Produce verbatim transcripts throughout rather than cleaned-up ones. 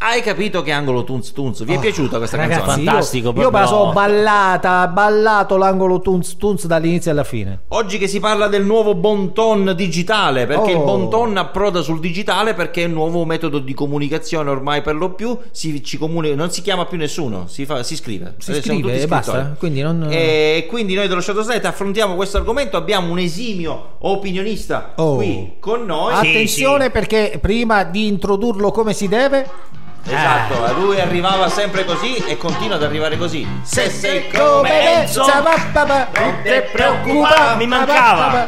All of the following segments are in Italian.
Hai capito che angolo Tunz Tunz? Vi è oh, piaciuta questa ragazzi, canzone? Fantastico. Io, io me la so ballata, ballato l'angolo Tunz Tunz dall'inizio alla fine. Oggi che si parla del nuovo bon ton digitale, perché oh. il bon ton approda sul digitale perché è un nuovo metodo di comunicazione ormai per lo più. Si, ci comunica, non si chiama più nessuno, si, fa, si scrive. Si scrive e basta. Quindi, non... e quindi noi dello Shadow Slate affrontiamo questo argomento. Abbiamo un esimio opinionista oh. qui con noi. Attenzione sì, sì. perché prima di introdurlo come si deve, esatto, a lui arrivava sempre così e continua ad arrivare così. Se sei come Enzo, non ti preoccupare, mi mancava.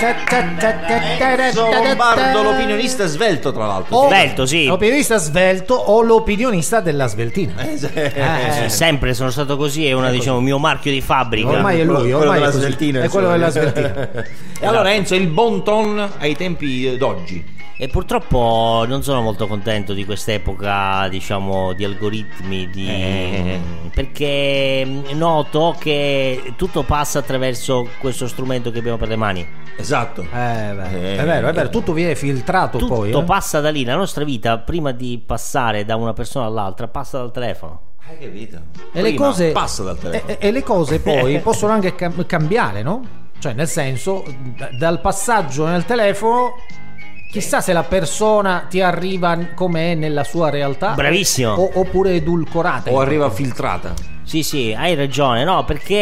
Enzo Lombardo, l'opinionista svelto, tra l'altro. O, svelto, sì. L'opinionista svelto o l'opinionista della sveltina. Eh, eh, sempre sono stato così, è una, diciamo, mio marchio di fabbrica. Ormai è lui, ormai è, è, sveltina, è quello della sveltina. E allora Enzo, il bon ton ai tempi d'oggi. E purtroppo non sono molto contento di quest'epoca, diciamo, di algoritmi, di... Eh. perché noto che tutto passa attraverso questo strumento che abbiamo per le mani. Esatto. Eh, beh, eh. È vero, è vero, tutto viene filtrato tutto poi. Tutto eh? passa da lì, la nostra vita prima di passare da una persona all'altra passa dal telefono. Hai capito? E le cose passa dal telefono. E, e le cose poi possono anche cam- cambiare, no? Cioè, nel senso, d- dal passaggio nel telefono, chissà se la persona ti arriva com'è nella sua realtà. Bravissimo. O, oppure edulcorata. O arriva filtrata. Sì, sì, hai ragione, no,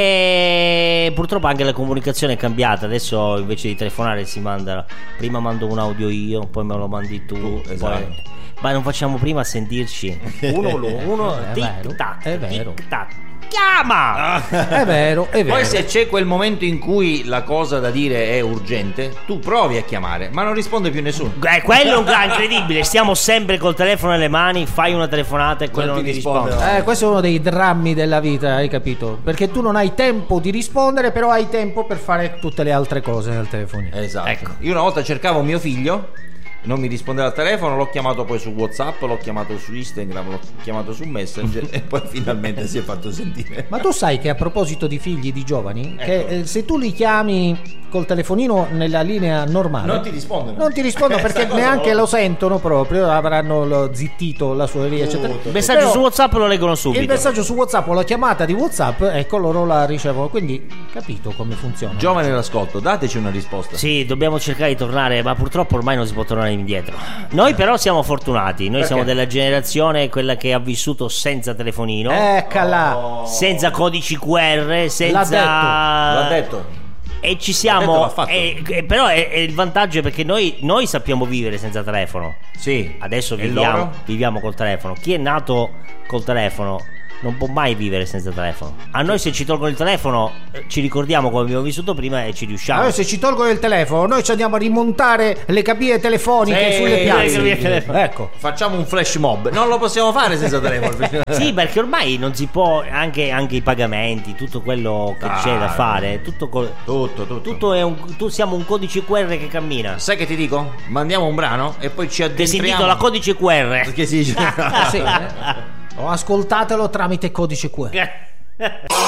perché purtroppo anche la comunicazione è cambiata. Adesso invece di telefonare si manda, prima mando un audio io, poi me lo mandi tu, tu esatto. Poi... ma non facciamo prima a sentirci? Uno, uno, è tic vero, tac, è vero. tic tac. Chiama! È vero, è vero. Poi se c'è quel momento in cui la cosa da dire è urgente, tu provi a chiamare, ma non risponde più nessuno. Eh, quello è un gran incredibile. Stiamo sempre col telefono nelle mani, fai una telefonata e quello non, non ti risponde. risponde. Eh, questo è uno dei drammi della vita, hai capito? Perché tu non hai tempo di rispondere, però hai tempo per fare tutte le altre cose nel telefono. Esatto. Ecco. Io una volta cercavo mio figlio, non mi rispondeva al telefono, l'ho chiamato poi su WhatsApp, l'ho chiamato su Instagram, l'ho chiamato su Messenger e poi finalmente si è fatto sentire. Ma tu sai che a proposito di figli di giovani, ecco. che eh, se tu li chiami col telefonino nella linea normale non ti rispondono. Non ti rispondono perché neanche lo sentono proprio, avranno lo zittito la sua via, eccetera. Il messaggio Però, su WhatsApp lo leggono subito. Il messaggio su WhatsApp o la chiamata di WhatsApp, ecco, loro la ricevono. Quindi capito come funziona. Giovane all'ascolto, dateci una risposta. Sì, dobbiamo cercare di tornare, ma purtroppo ormai non si può tornare indietro. Noi però siamo fortunati, noi Perché? siamo della generazione quella che ha vissuto senza telefonino, Eccola, oh. senza codici Q R, senza... L'ha detto. L'ha detto. E ci siamo, l'ha fatto. e, e, però è, è il vantaggio è perché noi, noi sappiamo vivere senza telefono. Sì. Adesso E viviamo, loro? viviamo col telefono. Chi è nato col telefono non può mai vivere senza telefono. A noi se ci tolgono il telefono ci ricordiamo come abbiamo vissuto prima e ci riusciamo. Allora, se ci tolgono il telefono, noi ci andiamo a rimontare le cabine telefoniche Sì, sulle piazze. le cabine Ecco. Facciamo un flash mob. Non lo possiamo fare senza telefono. Sì, perché ormai non si può, anche, anche i pagamenti, tutto quello che Ah, c'è da fare, tutto, col, Tutto, tutto. tutto è un, tu siamo un codice Q R che cammina. Sai che ti dico? Mandiamo un brano e poi ci Che si addentriamo. intitola codice Q R. Che si dice? Sì, eh. O ascoltatelo tramite codice Q R.